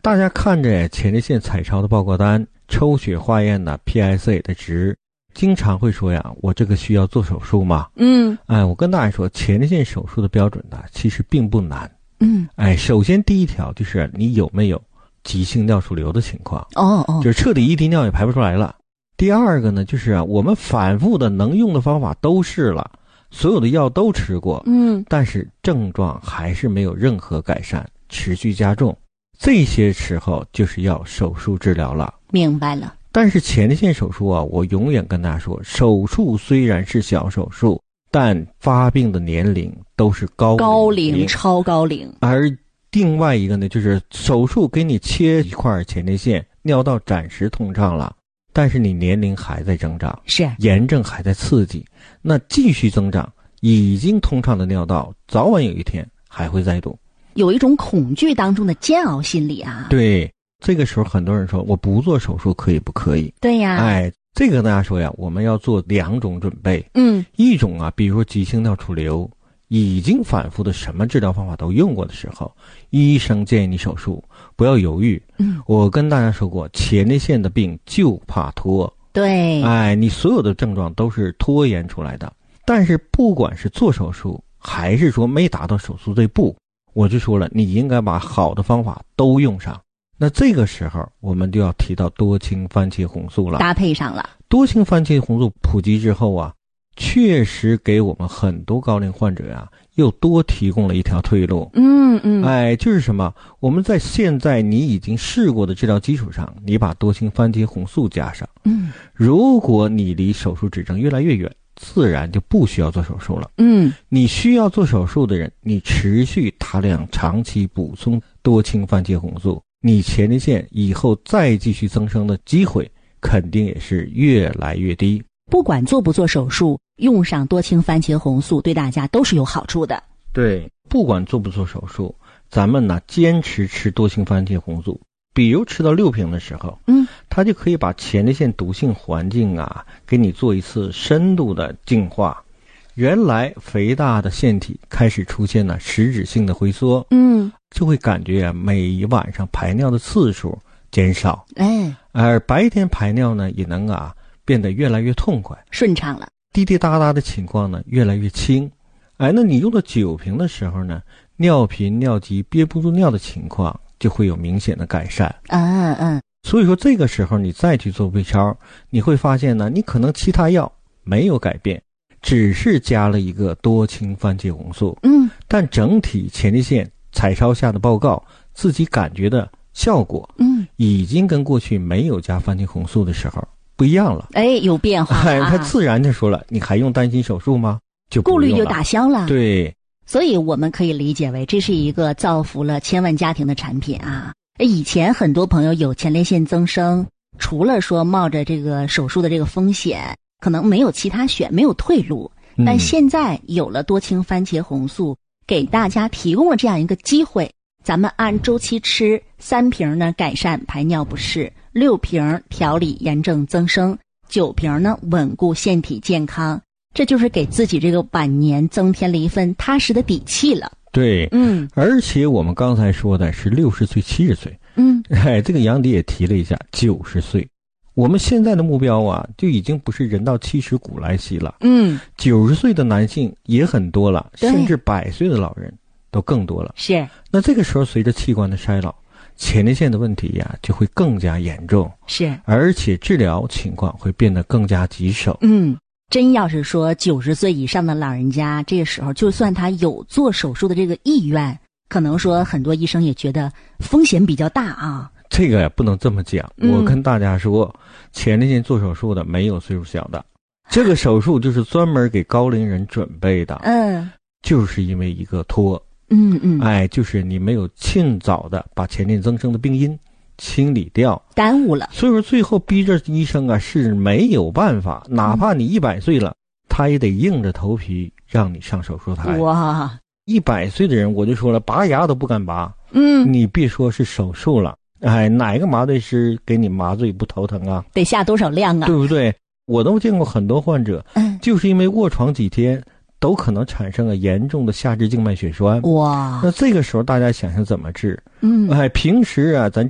大家看着前列腺彩超的报告单、抽血化验的 PSA 的值，经常会说呀，我这个需要做手术吗？我跟大家说，前列腺手术的标准呢，其实并不难。首先第一条就是你有没有急性尿出流的情况，就是彻底一滴尿也排不出来了。第二个呢，就是我们反复的能用的方法都试了，所有的药都吃过，但是症状还是没有任何改善，持续加重，这些时候就是要手术治疗了。 明白了。 但是前列腺手术啊，我永远跟大家说，手术虽然是小手术，但发病的年龄都是高龄、 超高龄。 而另外一个呢，就是手术给你切一块前列腺，尿道暂时通畅了，但是你年龄还在增长， 是炎症还在刺激，那继续增长，已经通畅的尿道早晚有一天还会再堵， 有一种恐惧当中的煎熬心理啊。 对，这个时候很多人说我不做手术可以不可以？ 对呀， 这个跟大家说呀，我们要做2种准备。一种啊，比如说急性尿出流，已经反复的什么治疗方法都用过的时候，医生建议你手术，不要犹豫。我跟大家说过，前列腺的病就怕拖。 对， 你所有的症状都是拖延出来的。但是不管是做手术，还是说没达到手术这步，我就说了，你应该把好的方法都用上。那这个时候我们就要提到多氢番茄红素了， 搭配上了。 多氢番茄红素普及之后啊，确实给我们很多高龄患者啊又多提供了一条退路。就是什么？我们在现在你已经试过的治疗基础上，你把多氢番茄红素加上。如果你离手术指征越来越远，自然就不需要做手术了。你需要做手术的人，你持续大量长期补充多氢番茄红素，你前列腺以后再继续增生的机会肯定也是越来越低。 不管做不做手术，用上多氢番茄红素对大家都是有好处的。 对，不管做不做手术，咱们呢坚持吃多氢番茄红素，比如吃到6瓶的时候，它就可以把前列腺毒性环境啊给你做一次深度的净化。原来肥大的腺体开始出现了实质性的回缩，就会感觉每一晚上排尿的次数减少，而白天排尿呢也能变得越来越痛快， 顺畅了， 滴滴答答的情况呢越来越轻。那你用到9瓶的时候呢，尿频尿急憋不住尿的情况就会有明显的改善。所以说这个时候你再去做 B 超，你会发现呢，你可能其他药没有改变，只是加了一个多氢番茄红素，但整体前列腺彩超下的报告自己感觉的效果，已经跟过去没有加番茄红素的时候不一样了。 有变化他自然就说了，你还用担心手术吗？就顾虑就打消了。 对， 所以我们可以理解为这是一个造福了千万家庭的产品啊。以前很多朋友有前列腺增生，除了说冒着这个手术的这个风险，可能没有其他选，没有退路。但现在有了多氢番茄红素，给大家提供了这样一个机会，咱们按周期吃，3瓶呢改善排尿不适，6瓶调理炎症增生，9瓶呢稳固腺体健康。这就是给自己这个晚年增添了一份踏实的底气了。 对，而且我们刚才说的是60岁、70岁，这个杨迪也提了一下90岁。我们现在的目标啊，就已经不是人到70古来稀了。90岁的男性也很多了，甚至100岁的老人都更多了。 是。 那这个时候随着器官的衰老，前列腺的问题呀就会更加严重。 是。 而且治疗情况会变得更加棘手。 真要是说90岁以上的老人家，这个时候就算他有做手术的这个意愿，可能说很多医生也觉得风险比较大啊。 这个也不能这么讲。我跟大家说，前列腺做手术的没有岁数小的，这个手术就是专门给高龄人准备的。就是因为一个拖，就是你没有尽早的把前列腺增生的病因清理掉， 耽误了。 所以说最后逼着医生是没有办法，哪怕你100岁了，他也得硬着头皮让你上手术台。 哇 ，100岁的人我就说了，拔牙都不敢拔。你别说是手术了，哪个麻醉师给你麻醉不头疼啊？ 得下多少量啊？ 对不对？我都见过很多患者，就是因为卧床几天，都可能产生了严重的下肢静脉血栓。 哇， 那这个时候大家想想怎么治？平时咱